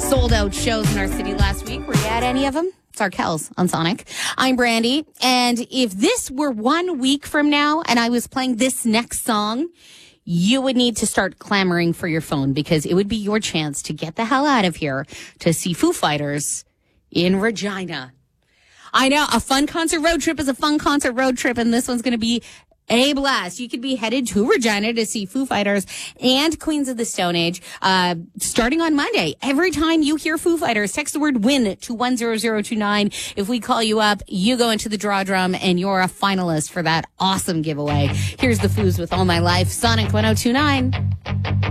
sold out shows in our city last week. Were you at any of them? It's Arkells on Sonic. I'm Brandy. And if this were 1 week from now and I was playing this next song, you would need to start clamoring for your phone because it would be your chance to get the hell out of here to see Foo Fighters in Regina. I know a fun concert road trip is a fun concert road trip, and this one's going to be a blast. You could be headed to Regina to see Foo Fighters and Queens of the Stone Age starting on Monday. Every time you hear Foo Fighters, text the word WIN to 10029. If we call you up, you go into the draw drum and you're a finalist for that awesome giveaway. Here's the Foos with All My Life, Sonic 1029.